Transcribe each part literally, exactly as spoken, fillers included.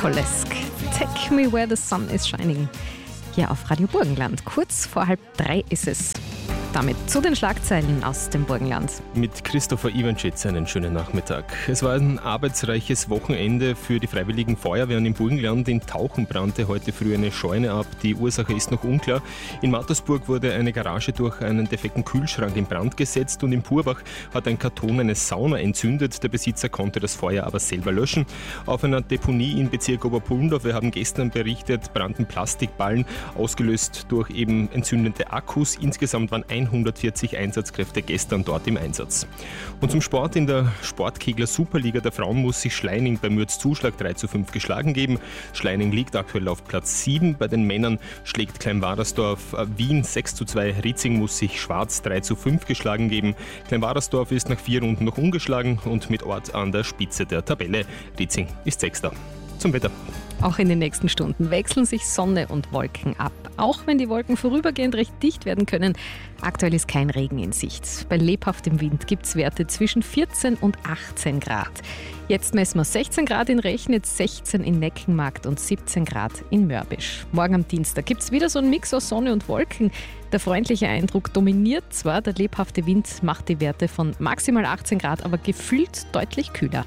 Nicolesk. Take me where the sun is shining. Hier auf Radio Burgenland. Kurz vor halb drei ist es. Damit zu den Schlagzeilen aus dem Burgenland. Mit Christopher Iwanschitz einen schönen Nachmittag. Es war ein arbeitsreiches Wochenende für die Freiwilligen Feuerwehren im Burgenland. In Tauchen brannte heute früh eine Scheune ab. Die Ursache ist noch unklar. In Mattersburg wurde eine Garage durch einen defekten Kühlschrank in Brand gesetzt und in Purbach hat ein Karton eine Sauna entzündet. Der Besitzer konnte das Feuer aber selber löschen. Auf einer Deponie im Bezirk Oberpullendorf, wir haben gestern berichtet, brannten Plastikballen, ausgelöst durch eben entzündete Akkus. Insgesamt waren hundertvierzig Einsatzkräfte gestern dort im Einsatz. Und zum Sport: in der Sportkegler Superliga der Frauen muss sich Schleining bei Mürzzuschlag drei zu fünf geschlagen geben. Schleining liegt aktuell auf Platz sieben. Bei den Männern schlägt Kleinwadersdorf Wien sechs zu zwei. Rietzing muss sich Schwarz drei zu fünf geschlagen geben. Kleinwadersdorf ist nach vier Runden noch ungeschlagen und mit Ort an der Spitze der Tabelle. Rietzing ist Sechster. Zum Wetter. Auch in den nächsten Stunden wechseln sich Sonne und Wolken ab. Auch wenn die Wolken vorübergehend recht dicht werden können, aktuell ist kein Regen in Sicht. Bei lebhaftem Wind gibt es Werte zwischen vierzehn und achtzehn Grad. Jetzt messen wir sechzehn Grad in Rechnitz, sechzehn in Neckenmarkt und siebzehn Grad in Mörbisch. Morgen am Dienstag gibt es wieder so einen Mix aus Sonne und Wolken. Der freundliche Eindruck dominiert zwar, der lebhafte Wind macht die Werte von maximal achtzehn Grad, aber gefühlt deutlich kühler.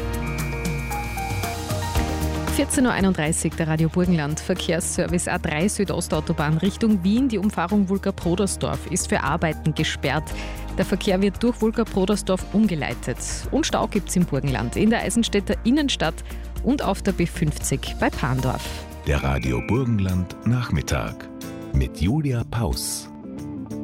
vierzehn Uhr einunddreißig, der Radio Burgenland. Verkehrsservice A drei Südostautobahn Richtung Wien. Die Umfahrung Wulka-Prodersdorf ist für Arbeiten gesperrt. Der Verkehr wird durch Wulka-Prodersdorf umgeleitet. Und Stau gibt es im Burgenland, in der Eisenstädter Innenstadt und auf der B fünfzig bei Pandorf. Der Radio Burgenland Nachmittag mit Julia Paus.